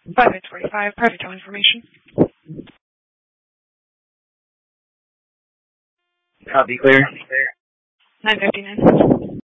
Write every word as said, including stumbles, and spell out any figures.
five eight forty-five, private tow information. Copy, clear. nine fifty-nine.